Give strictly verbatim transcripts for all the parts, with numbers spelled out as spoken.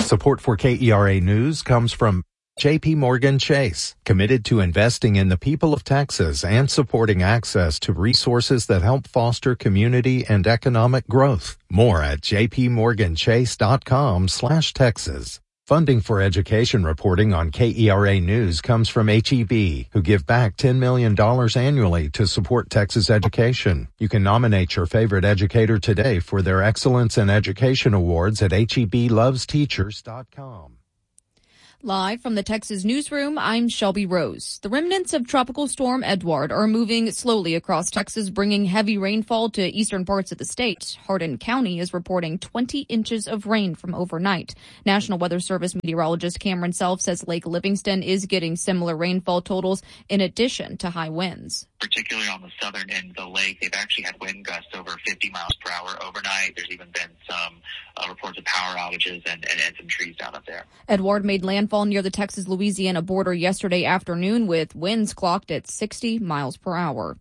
Support for K E R A News comes from J P Morgan Chase, committed to investing in the people of Texas and supporting access to resources that help foster community and economic growth. More at jpmorganchase.com slash Texas. Funding for education reporting on K E R A News comes from H E B, who give back ten million dollars annually to support Texas education. You can nominate your favorite educator today for their Excellence in Education Awards at H E B loves teachers dot com. Live from the Texas Newsroom, I'm Shelby Rose. The remnants of Tropical Storm Edward are moving slowly across Texas, bringing heavy rainfall to eastern parts of the state. Hardin County is reporting twenty inches of rain from overnight. National Weather Service meteorologist Cameron Self says Lake Livingston is getting similar rainfall totals in addition to high winds. Particularly on the southern end of the lake, they've actually had wind gusts over fifty miles per hour overnight. There's even been some uh, reports of power outages and, and, and some trees down up there. Edward made landfall near the Texas-Louisiana border yesterday afternoon with winds clocked at sixty miles per hour.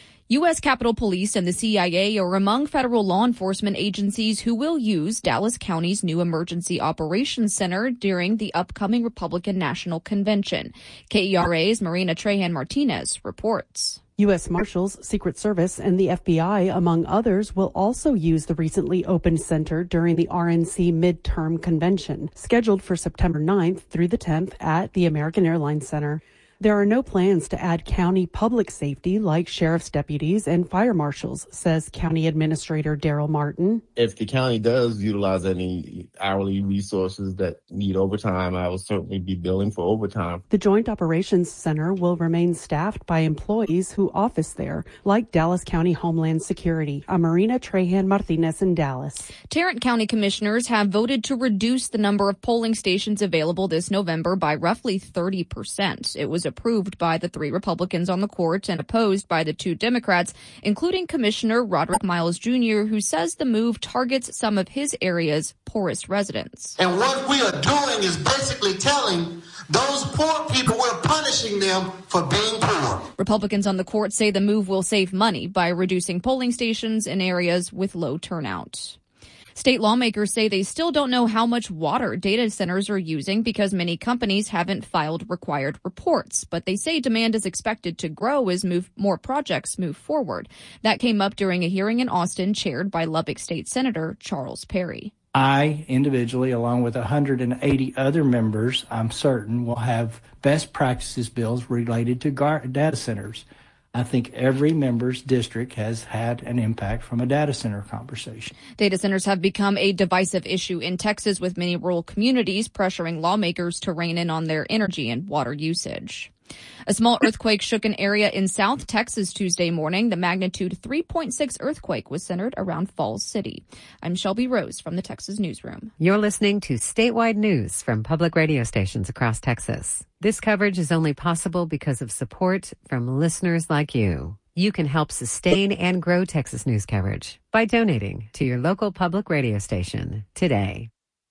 U S. Capitol Police and the C I A are among federal law enforcement agencies who will use Dallas County's new Emergency Operations Center during the upcoming Republican National Convention. K E R A's Marina Trahan-Martinez reports. U S. Marshals, Secret Service, and the F B I, among others, will also use the recently opened center during the R N C midterm convention, scheduled for September ninth through the tenth at the American Airlines Center. There are no plans to add county public safety like sheriff's deputies and fire marshals, says County Administrator Daryl Martin. If the county does utilize any hourly resources that need overtime, I will certainly be billing for overtime. The Joint Operations Center will remain staffed by employees who office there, like Dallas County Homeland Security. I'm Marina Trahan-Martinez in Dallas. Tarrant County commissioners have voted to reduce the number of polling stations available this November by roughly thirty percent. It was approved by the three Republicans on the court and opposed by the two Democrats, including Commissioner Roderick Miles Junior, who says the move targets some of his area's poorest residents. And what we are doing is basically telling those poor people we're punishing them for being poor. Republicans on the court say the move will save money by reducing polling stations in areas with low turnout. State lawmakers say they still don't know how much water data centers are using because many companies haven't filed required reports. But they say demand is expected to grow as move, more projects move forward. That came up during a hearing in Austin chaired by Lubbock State Senator Charles Perry. I, individually, along with one hundred eighty other members, I'm certain, will have best practices bills related to gar- data centers. I think every member's district has had an impact from a data center conversation. Data centers have become a divisive issue in Texas, with many rural communities pressuring lawmakers to rein in on their energy and water usage. A small earthquake shook an area in South Texas Tuesday morning. The magnitude three point six earthquake was centered around Falls City. I'm Shelby Rose from the Texas Newsroom. You're listening to statewide news from public radio stations across Texas. This coverage is only possible because of support from listeners like you. You can help sustain and grow Texas news coverage by donating to your local public radio station today.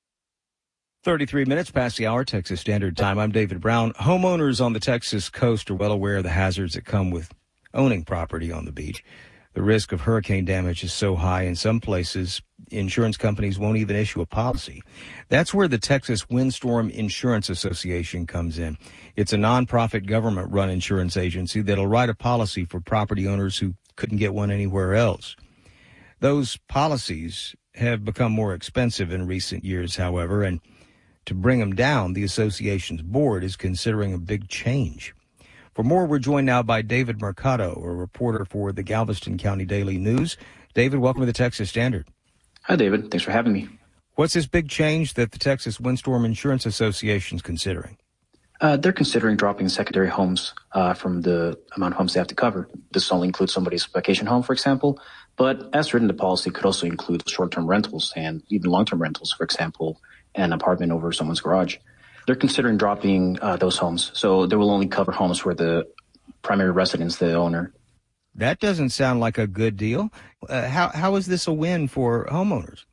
thirty-three minutes past the hour, Texas Standard Time. I'm David Brown. Homeowners on the Texas coast are well aware of the hazards that come with owning property on the beach. The risk of hurricane damage is so high in some places, insurance companies won't even issue a policy. That's where the Texas Windstorm Insurance Association comes in. It's a nonprofit government-run insurance agency that'll write a policy for property owners who couldn't get one anywhere else. Those policies have become more expensive in recent years, however, and to bring them down, the association's board is considering a big change. For more, we're joined now by David Mercado, a reporter for the Galveston County Daily News. David, welcome to the Texas Standard. Hi, David. Thanks for having me. What's this big change that the Texas Windstorm Insurance Association is considering? Uh, they're considering dropping secondary homes uh, from the amount of homes they have to cover. This only includes somebody's vacation home, for example, but as written, the policy could also include short-term rentals and even long-term rentals, for example, an apartment over someone's garage. They're considering dropping uh, those homes, so they will only cover homes where the primary residence, the owner. That doesn't sound like a good deal. Uh, how how is this a win for homeowners?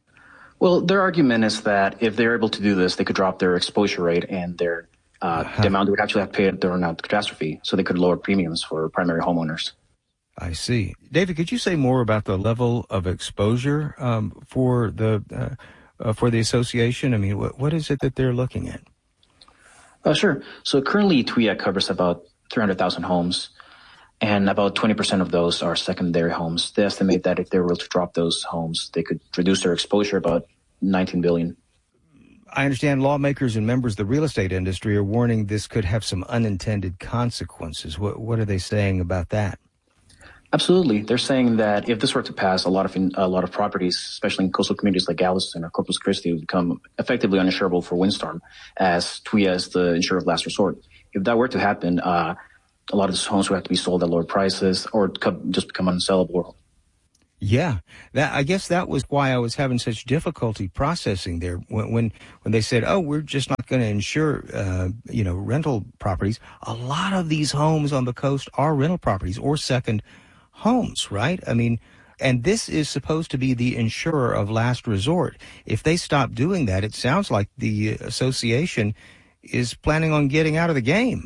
Well, their argument is that if they're able to do this, they could drop their exposure rate and their uh, uh-huh. the amount they would actually have to pay during a catastrophe, so they could lower premiums for primary homeowners. I see. David, could you say more about the level of exposure um, for the uh, uh, for the association? I mean, what, what is it that they're looking at? Uh, sure. So currently T W I A covers about three hundred thousand homes, and about twenty percent of those are secondary homes. They estimate that if they were to drop those homes, they could reduce their exposure about nineteen billion dollars. I understand lawmakers and members of the real estate industry are warning this could have some unintended consequences. What, what are they saying about that? Absolutely. They're saying that if this were to pass, a lot of a lot of properties, especially in coastal communities like Galveston or Corpus Christi, would become effectively uninsurable for windstorm, as T W I A is the insurer of last resort. If that were to happen, uh, a lot of these homes would have to be sold at lower prices or just become unsellable. Yeah, that I guess that was why I was having such difficulty processing there when when, when they said, "Oh, we're just not going to insure, uh, you know, rental properties." A lot of these homes on the coast are rental properties or second homes, right? I mean, and this is supposed to be the insurer of last resort. If they stop doing that, it sounds like the association is planning on getting out of the game.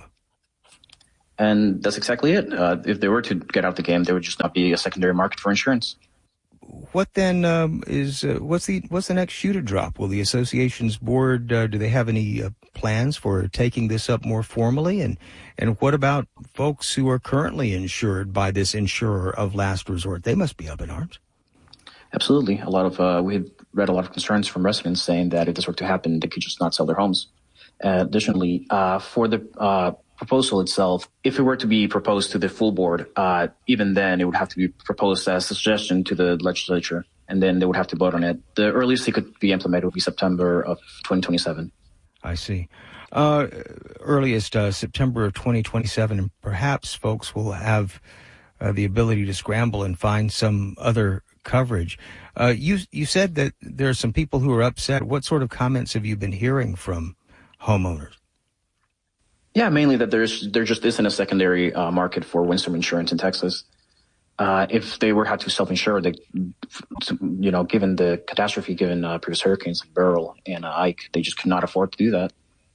And that's exactly it. Uh, if they were to get out of the game, there would just not be a secondary market for insurance. What then um, is uh, what's the what's the next shoe to drop? Will the association's board uh, do they have any uh, plans for taking this up more formally? And and what about folks who are currently insured by this insurer of last resort? They must be up in arms. Absolutely. A lot of uh, we had read a lot of concerns from residents saying that if this were to happen, they could just not sell their homes. Uh, additionally, uh, for the uh, proposal itself, if it were to be proposed to the full board, uh, even then it would have to be proposed as a suggestion to the legislature, and then they would have to vote on it. The earliest it could be implemented would be September of twenty twenty-seven. I see. Uh, earliest uh, September of twenty twenty-seven, and perhaps folks will have uh, the ability to scramble and find some other coverage. Uh, you you said that there are some people who are upset. What sort of comments have you been hearing from homeowners? Yeah, mainly that there's there just isn't a secondary uh, market for windstorm insurance in Texas. Uh, if they were had to self-insure, they, you know, given the catastrophe, given uh, previous hurricanes like Beryl and uh, Ike, they just could not afford to do that.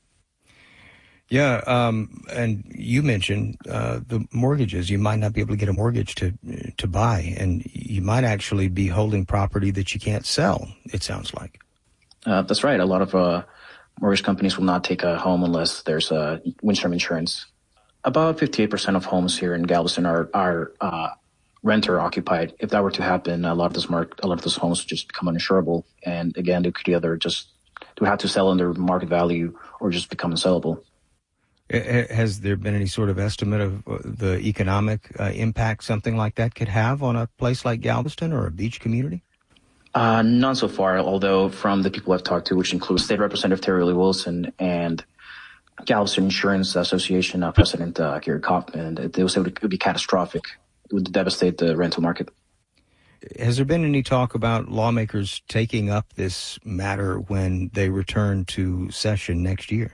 Yeah, um, and you mentioned uh, the mortgages. You might not be able to get a mortgage to to buy, and you might actually be holding property that you can't sell, it sounds like. Uh, that's right. A lot of uh, mortgage companies will not take a home unless there's a windstorm insurance. About fifty-eight percent of homes here in Galveston are are uh, renter occupied. If that were to happen, a lot of those mark, a lot of those homes would just become uninsurable, and again, they could either just they would have to sell under market value or just become unsellable. Has there been any sort of estimate of the economic uh, impact something like that could have on a place like Galveston or a beach community? Uh, none so far, although from the people I've talked to, which includes State Representative Terry Lee Wilson and Galveston Insurance Association uh, President uh, Gary Kaufman, they would say it would be catastrophic. It would devastate the rental market. Has there been any talk about lawmakers taking up this matter when they return to session next year?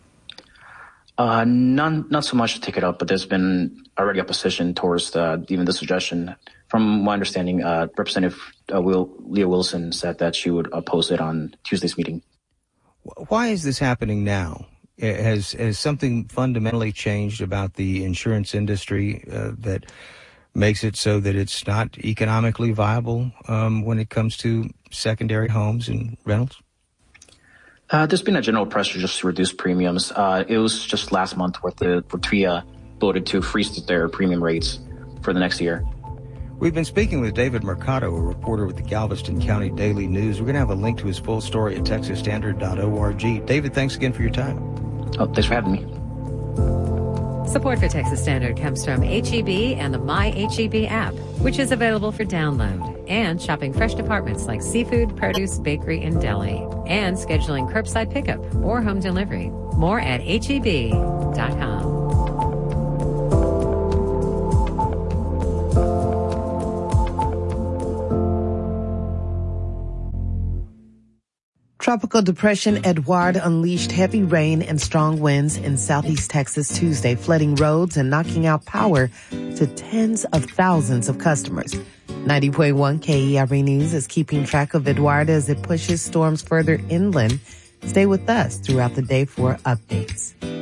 Uh, none, not so much to take it up, but there's been already opposition towards the, even the suggestion. From my understanding, uh, Representative uh, Will, Leah Wilson said that she would oppose it on Tuesday's meeting. Why is this happening now? Has has something fundamentally changed about the insurance industry uh, that makes it so that it's not economically viable um, when it comes to secondary homes and rentals? Uh, there's been a general pressure just to reduce premiums. Uh, it was just last month where the where T W I A voted to freeze their premium rates for the next year. We've been speaking with David Mercado, a reporter with the Galveston County Daily News. We're going to have a link to his full story at texas standard dot org. David, thanks again for your time. Oh, thanks for having me. Support for Texas Standard comes from H E B and the My H E B app, which is available for download, and shopping fresh departments like seafood, produce, bakery, and deli, and scheduling curbside pickup or home delivery. More at H E B dot com. Tropical Depression Edouard unleashed heavy rain and strong winds in southeast Texas Tuesday, flooding roads and knocking out power to tens of thousands of customers. ninety point one K E R A News is keeping track of Edouard as it pushes storms further inland. Stay with us throughout the day for updates.